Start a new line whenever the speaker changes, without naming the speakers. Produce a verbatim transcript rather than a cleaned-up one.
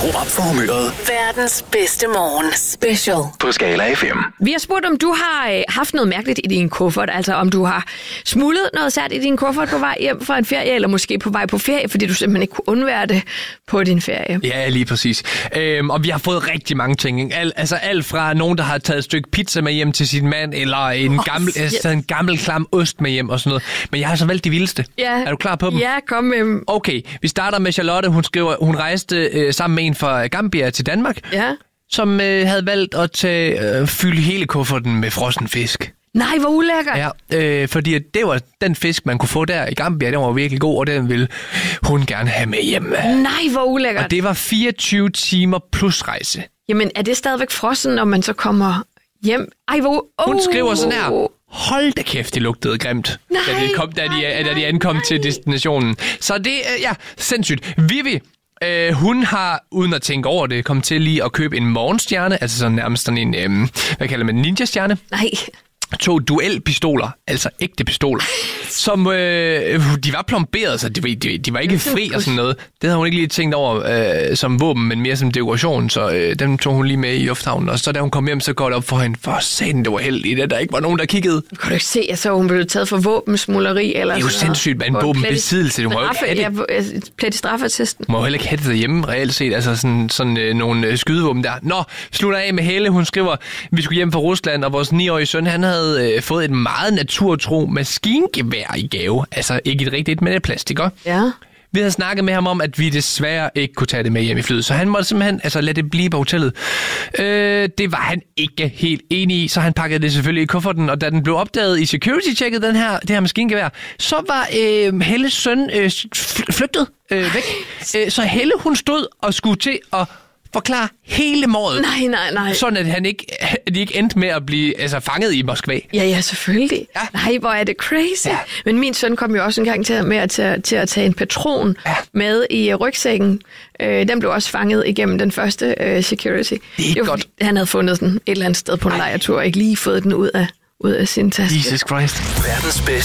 Skru op for humøret.
Verdens bedste morgen. Special.
På Skala F M.
Vi har spurgt, om du har øh, haft noget mærkeligt i din kuffert. Altså om du har smuglet noget sært i din kuffert på vej hjem fra en ferie, eller måske på vej på ferie, fordi du simpelthen ikke kunne undvære det på din ferie.
Ja, lige præcis. Øhm, og vi har fået rigtig mange ting. Al, altså alt fra nogen, der har taget et stykke pizza med hjem til sin mand, eller en, oh, gammel, yes. altså, en gammel klam ost med hjem og sådan noget. Men jeg har så valgt de vildeste.
Ja.
Er du klar på dem?
Ja, kom med dem.
Okay, vi starter med Charlotte. Hun skriver, hun rejste øh, sammen med en fra Gambia til Danmark,
Ja.
som øh, havde valgt at tage, øh, fylde hele kufferten med frossen fisk.
Nej, hvor ulækkert.
Ja, øh, fordi det var den fisk, man kunne få der i Gambia, den var virkelig god, og den ville hun gerne have med hjem.
Nej, hvor ulækkert.
Og det var fireogtyve timer plus rejse.
Jamen, er det stadigvæk frossen, når man så kommer hjem? Ej, hvor... Oh.
Hun skriver sådan her. Hold da kæft, det lugtede grimt,
Nej,
da de, kom, da de,
nej,
da de ankom
nej.
til destinationen. Så det er, ja, sindssygt. Vivi, øh, hun har, uden at tænke over det, kommet til lige at købe en morgenstjerne, altså sådan nærmest sådan en, øh, hvad kalder man, ninja-stjerne.
Nej.
To duelpistoler, altså ægte pistoler, som øh, de var plomberet, så de, de, de var ikke fri og sådan noget. Det havde hun ikke lige tænkt over øh, som våben, men mere som dekoration, så øh, dem tog hun lige med i lufthavnen. Og så da hun kom hjem, så går det op for hende, for satan, det var heldigt, at der ikke var nogen, der kiggede.
Kan du ikke se, at så hun blev taget for våbensmugleri? Eller
det er jo sindssygt med en våbenbesiddelse. Du må jo ikke have det.
Ja, plet i straffeattesten.
Du må jo heller ikke have det derhjemme, reelt set. Altså sådan, sådan øh, nogle øh, skydevåben der. Nå, slutter af med Helle. Hun skriver, vi skulle hjem fra Rusland, og vores niårige søn, han havde øh, fået et meget naturtro maskingevær i gave. Altså ikke et rigtigt, men et plastik.
Ja.
Vi havde snakket med ham om, at vi desværre ikke kunne tage det med hjem i flyet, så han måtte simpelthen altså, lade det blive på hotellet. Øh, det var han ikke helt enig i, så han pakkede det selvfølgelig i kufferten, og da den blev opdaget i security-checket, den her, det her maskingevær, så var øh, Helles søn øh, flygtet øh, væk. Øh, så Helle, hun stod og skulle til at forklare hele måret.
Nej, nej, nej.
Sådan at han ikke, at de ikke endte med at blive altså, fanget i Moskva.
Ja, ja, selvfølgelig.
Ja.
Nej, hvor er det crazy.
Ja.
Men min søn kom jo også en gang til, med at, til, til at tage en patron
ja. med
i rygsækken. Øh, den blev også fanget igennem den første øh, security.
Det er ikke
jo,
godt.
Han havde fundet den et eller andet sted på en lejretur, og ikke lige fået den ud af, ud af sin taske.
Jesus Christ.
Verdens bedste